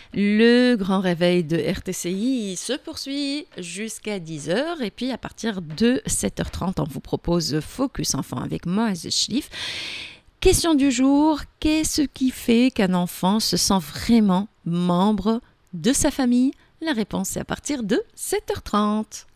Le grand réveil de RTCI se poursuit jusqu'à 10h et puis à partir de 7h30, on vous propose Focus Enfant avec Moaz Schlif. Question du jour, qu'est-ce qui fait qu'un enfant se sent vraiment membre de sa famille? La réponse est à partir de 7h30.